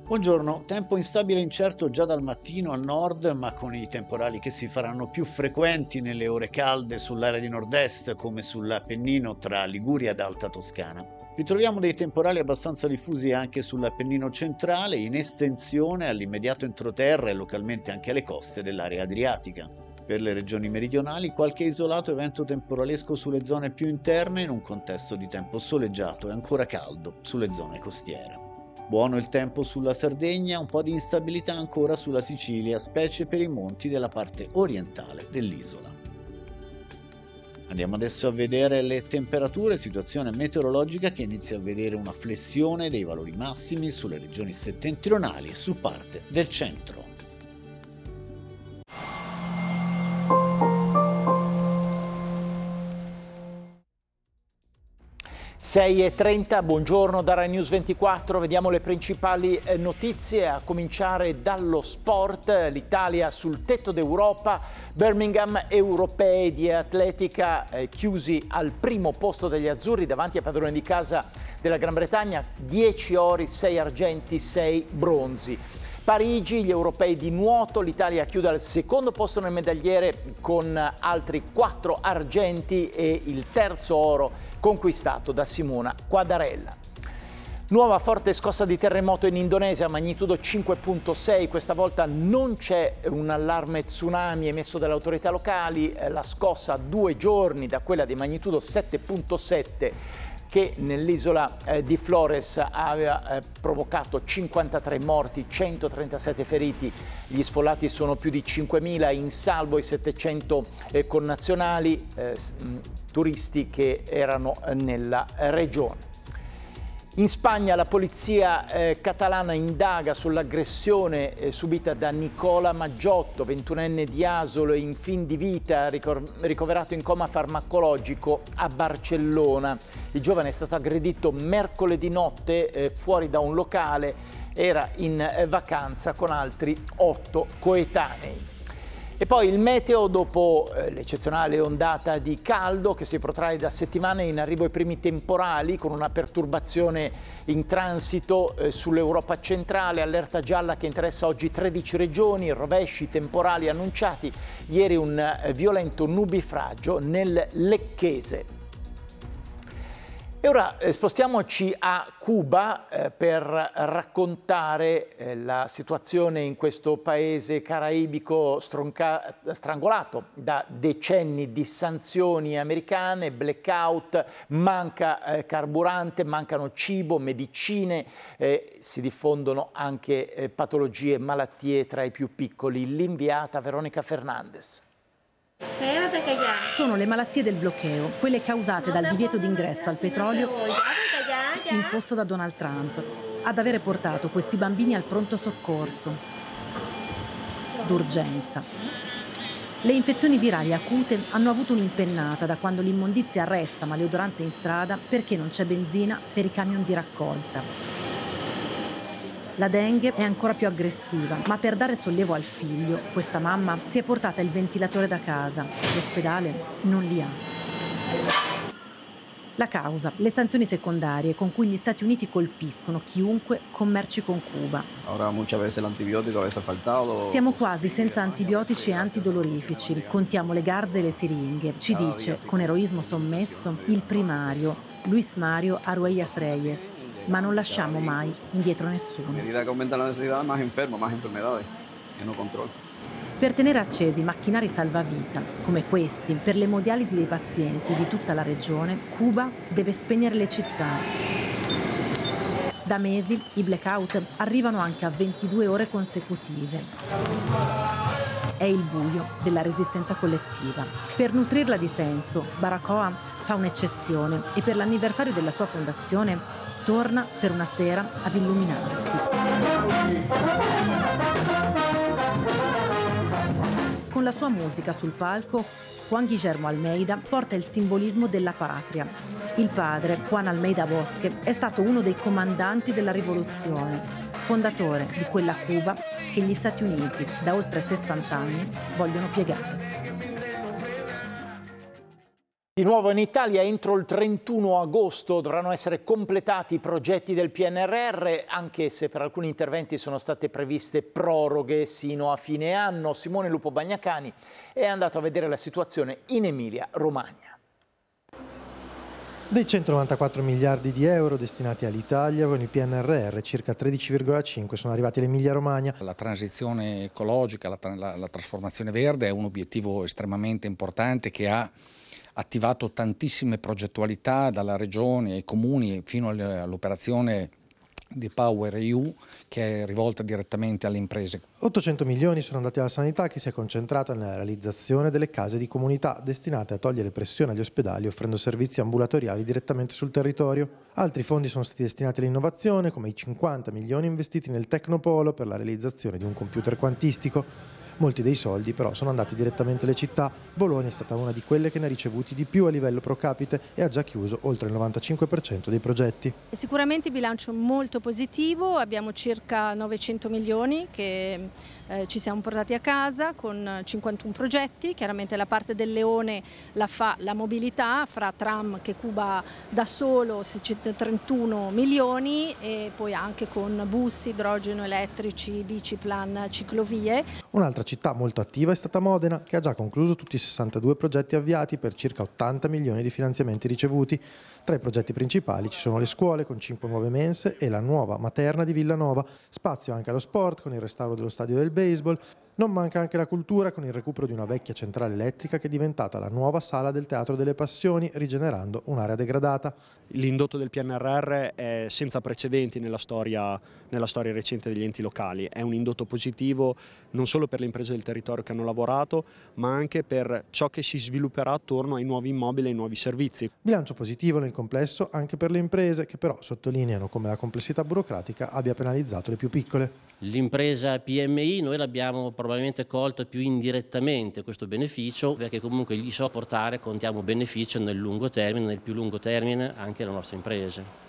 Buongiorno, tempo instabile e incerto già dal mattino al nord, ma con i temporali che si faranno più frequenti nelle ore calde sull'area di nord-est, come sull'Appennino tra Liguria ed Alta Toscana. Ritroviamo dei temporali abbastanza diffusi anche sull'Appennino centrale, in estensione all'immediato entroterra e localmente anche alle coste dell'area adriatica. Per le regioni meridionali, qualche isolato evento temporalesco sulle zone più interne in un contesto di tempo soleggiato e ancora caldo sulle zone costiere. Buono il tempo sulla Sardegna, un po' di instabilità ancora sulla Sicilia, specie per i monti della parte orientale dell'isola. Andiamo adesso a vedere le temperature, situazione meteorologica che inizia a vedere una flessione dei valori massimi sulle regioni settentrionali e su parte del centro. 6:30, buongiorno da Rai News 24, vediamo le principali notizie, a cominciare dallo sport. L'Italia sul tetto d'Europa, Birmingham europei di atletica chiusi al primo posto degli azzurri davanti a padrone di casa della Gran Bretagna, 10 ori, 6 argenti, 6 bronzi. Parigi, gli europei di nuoto, l'Italia chiude al secondo posto nel medagliere con altri 4 argenti e il terzo oro conquistato da Simona Quadarella. Nuova forte scossa di terremoto in Indonesia, magnitudo 5.6, questa volta non c'è un allarme tsunami emesso dalle autorità locali, la scossa a 2 giorni da quella di magnitudo 7.7 che nell'isola di Flores aveva provocato 53 morti, 137 feriti. Gli sfollati sono più di 5.000, in salvo i 700 connazionali turisti che erano nella regione. In Spagna la polizia catalana indaga sull'aggressione subita da Nicola Maggiotto, 21enne di Asolo e in fin di vita, ricoverato in coma farmacologico a Barcellona. Il giovane è stato aggredito mercoledì notte fuori da un locale, era in vacanza con altri 8 coetanei. E poi il meteo dopo l'eccezionale ondata di caldo che si protrae da settimane, in arrivo i primi temporali con una perturbazione in transito sull'Europa centrale, allerta gialla che interessa oggi 13 regioni, rovesci temporali annunciati, ieri un violento nubifragio nel Lecchese. E ora spostiamoci a Cuba per raccontare la situazione in questo paese caraibico strangolato da decenni di sanzioni americane, blackout, manca carburante, mancano cibo, medicine, si diffondono anche patologie e malattie tra i più piccoli. L'inviata Veronica Fernandez. Sono le malattie del bloqueo, quelle causate dal divieto d'ingresso al petrolio imposto da Donald Trump, ad avere portato questi bambini al pronto soccorso d'urgenza. Le infezioni virali acute hanno avuto un'impennata da quando l'immondizia resta maleodorante in strada perché non c'è benzina per i camion di raccolta. La dengue è ancora più aggressiva, ma per dare sollievo al figlio, questa mamma si è portata il ventilatore da casa. L'ospedale non li ha. La causa, le sanzioni secondarie con cui gli Stati Uniti colpiscono chiunque commerci con Cuba. Ora muchas veces l'antibiotico avesse faltato. Siamo quasi senza antibiotici e antidolorifici. Contiamo le garze e le siringhe. Ci dice, con eroismo sommesso, il primario, Luis Mario Arguelles Reyes. Ma non lasciamo mai indietro nessuno. A medida che aumenta la necessità, más enfermos, más enfermedades che non controllo. Per tenere accesi i macchinari salvavita, come questi, per l'emodialisi dei pazienti di tutta la regione, Cuba deve spegnere le città. Da mesi i blackout arrivano anche a 22 ore consecutive. È il buio della resistenza collettiva. Per nutrirla di senso, Baracoa fa un'eccezione e per l'anniversario della sua fondazione torna per una sera ad illuminarsi. Con la sua musica sul palco, Juan Guillermo Almeida porta il simbolismo della patria. Il padre, Juan Almeida Bosque, è stato uno dei comandanti della rivoluzione, fondatore di quella Cuba che gli Stati Uniti, da oltre 60 anni, vogliono piegare. Di nuovo in Italia, entro il 31 agosto dovranno essere completati i progetti del PNRR, anche se per alcuni interventi sono state previste proroghe sino a fine anno. Simone Lupo Bagnacani è andato a vedere la situazione in Emilia-Romagna. Dei 194 miliardi di euro destinati all'Italia, con il PNRR circa 13,5 sono arrivati all'Emilia-Romagna. La transizione ecologica, la trasformazione verde è un obiettivo estremamente importante che ha attivato tantissime progettualità dalla regione ai comuni fino all'operazione di Power EU che è rivolta direttamente alle imprese. 800 milioni sono andati alla sanità, che si è concentrata nella realizzazione delle case di comunità destinate a togliere pressione agli ospedali offrendo servizi ambulatoriali direttamente sul territorio. Altri fondi sono stati destinati all'innovazione, come i 50 milioni investiti nel Tecnopolo per la realizzazione di un computer quantistico. Molti dei soldi però sono andati direttamente alle città. Bologna è stata una di quelle che ne ha ricevuti di più a livello pro capite e ha già chiuso oltre il 95% dei progetti. Sicuramente bilancio molto positivo, abbiamo circa 900 milioni che ci siamo portati a casa con 51 progetti. Chiaramente la parte del leone la fa la mobilità, fra tram che cuba da solo 631 milioni e poi anche con bus, idrogeno, elettrici, biciplan, ciclovie. Un'altra città molto attiva è stata Modena, che ha già concluso tutti i 62 progetti avviati per circa 80 milioni di finanziamenti ricevuti. Tra i progetti principali ci sono le scuole con 5 nuove mense e la nuova materna di Villanova, spazio anche allo sport con il restauro dello stadio del baseball. Non manca anche la cultura con il recupero di una vecchia centrale elettrica che è diventata la nuova sala del Teatro delle Passioni, rigenerando un'area degradata. L'indotto del PNRR è senza precedenti nella storia recente degli enti locali. È un indotto positivo non solo per le imprese del territorio che hanno lavorato, ma anche per ciò che si svilupperà attorno ai nuovi immobili e ai nuovi servizi. Bilancio positivo nel complesso anche per le imprese, che però sottolineano come la complessità burocratica abbia penalizzato le più piccole. L'impresa PMI noi l'abbiamo probabilmente colto più indirettamente questo beneficio, perché comunque gli so portare, contiamo beneficio nel lungo termine, nel più lungo termine anche alle nostre imprese.